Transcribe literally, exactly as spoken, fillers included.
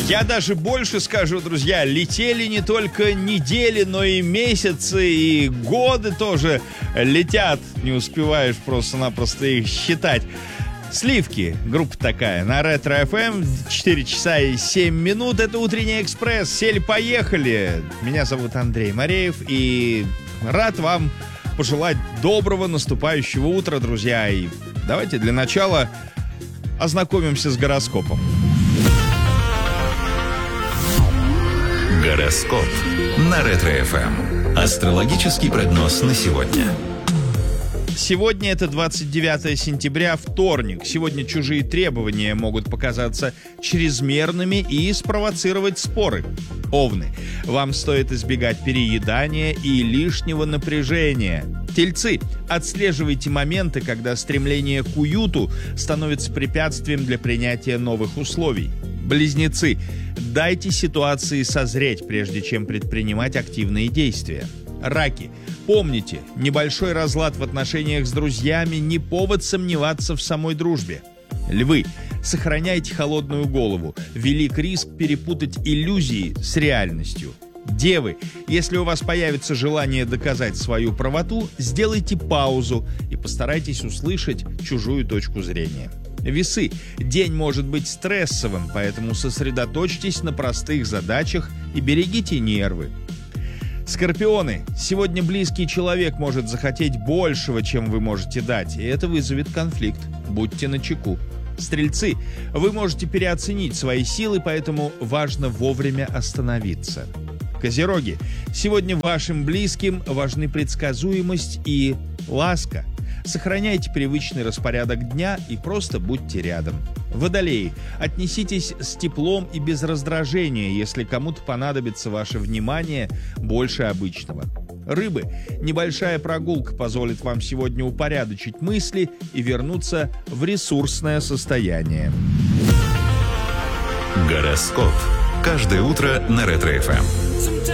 Я даже больше скажу, друзья, летели не только недели, но и месяцы, и годы тоже летят. Не успеваешь просто-напросто их считать. Сливки, группа такая, на Ретро эф эм, четыре часа и семь минут, это утренний экспресс, сели-поехали. Меня зовут Андрей Мореев, и рад вам пожелать доброго наступающего утра, друзья. И давайте для начала ознакомимся с гороскопом. Гороскоп на Ретро эф эм. Астрологический прогноз на сегодня. Сегодня это двадцать девятое сентября, вторник. Сегодня чужие требования могут показаться чрезмерными и спровоцировать споры. Овны, вам стоит избегать переедания и лишнего напряжения. Тельцы, отслеживайте моменты, когда стремление к уюту становится препятствием для принятия новых условий. Близнецы, дайте ситуации созреть, прежде чем предпринимать активные действия. Раки, помните, небольшой разлад в отношениях с друзьями не повод сомневаться в самой дружбе. Львы, сохраняйте холодную голову, велик риск перепутать иллюзии с реальностью. Девы, если у вас появится желание доказать свою правоту, сделайте паузу и постарайтесь услышать чужую точку зрения. Весы, день может быть стрессовым, поэтому сосредоточьтесь на простых задачах и берегите нервы. Скорпионы, сегодня близкий человек может захотеть большего, чем вы можете дать, и это вызовет конфликт. Будьте начеку. Стрельцы, вы можете переоценить свои силы, поэтому важно вовремя остановиться. Козероги, сегодня вашим близким важны предсказуемость и ласка. Сохраняйте привычный распорядок дня и просто будьте рядом. Водолеи, отнеситесь с теплом и без раздражения, если кому-то понадобится ваше внимание больше обычного. Рыбы, небольшая прогулка позволит вам сегодня упорядочить мысли и вернуться в ресурсное состояние. Гороскоп. Каждое утро на Ретро эф эм.